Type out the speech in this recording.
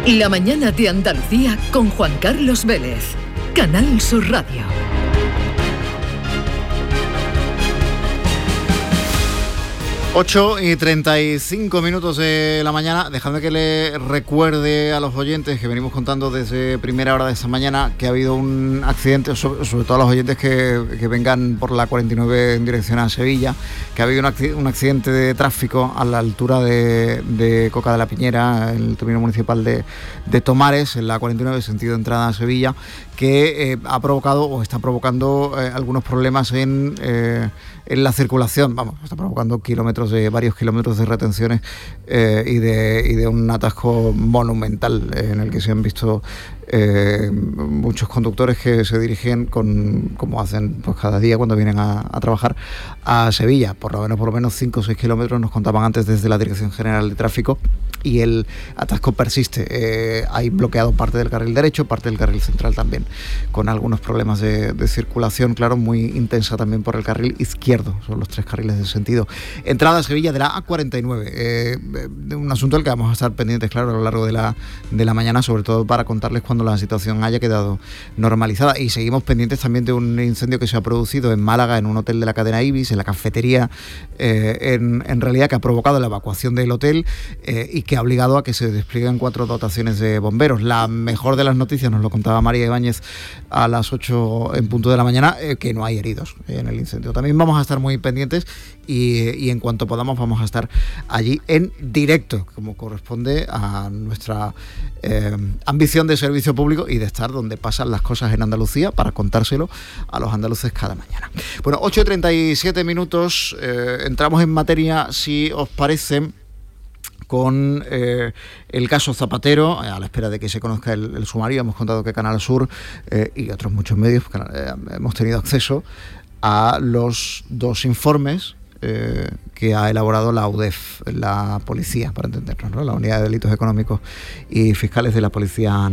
La mañana de Andalucía con Juan Carlos Vélez. Canal Sur Radio. Ocho y 35 minutos de la mañana. Dejadme que le recuerde a los oyentes que venimos contando desde primera hora de esta mañana que ha habido un accidente, sobre todo a los oyentes que vengan por la 49 en dirección a Sevilla, que ha habido un accidente de tráfico a la altura de Coca de la Piñera, en el término municipal de Tomares, en la 49 sentido entrada a Sevilla, que ha provocado o está provocando algunos problemas en la circulación. Está provocando varios kilómetros de retenciones y de un atasco monumental en el que se han visto muchos conductores que se dirigen como hacen pues cada día cuando vienen a trabajar a Sevilla. Por lo menos 5 o 6 kilómetros nos contaban antes desde la Dirección General de Tráfico, y el atasco persiste. Hay bloqueado parte del carril derecho, parte del carril central también, con algunos problemas de circulación, claro, muy intensa también por el carril izquierdo. Son los 3 carriles de sentido entrada a Sevilla de la A49. Un asunto del que vamos a estar pendientes, claro, a lo largo de la mañana, sobre todo para contarles cuando la situación haya quedado normalizada. Y seguimos pendientes también de un incendio que se ha producido en Málaga, en un hotel de la cadena Ibis, en la cafetería, en realidad, que ha provocado la evacuación del hotel y que ha obligado a que se desplieguen 4 dotaciones de bomberos. La mejor de las noticias, nos lo contaba María Ibáñez a las 8 en punto de la mañana, que no hay heridos en el incendio. También vamos a estar muy pendientes y en cuanto podamos vamos a estar allí en directo, como corresponde a nuestra ambición de servicio público y de estar donde pasan las cosas en Andalucía, para contárselo a los andaluces cada mañana. Bueno, 8:37 minutos, entramos en materia, si os parece, con el caso Zapatero, a la espera de que se conozca el sumario. Hemos contado que Canal Sur y otros muchos medios hemos tenido acceso a los 2 informes que ha elaborado la UDEF, la policía, para entendernos, ¿no? La Unidad de Delitos Económicos y Fiscales de la Policía